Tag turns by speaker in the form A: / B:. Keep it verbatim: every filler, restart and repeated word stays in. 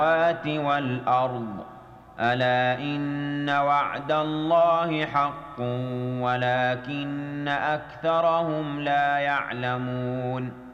A: السماوات والأرض ألا إن وعد الله حق ولكن أكثرهم لا يعلمون